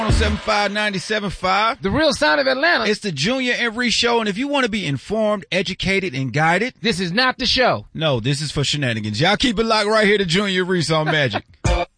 107.5, 97.5. The real sound of Atlanta. It's the Junior and Reese Show, and if you want to be informed, educated, and guided, this is not the show. No, this is for shenanigans. Y'all keep it locked right here to Junior and Reese on Magic.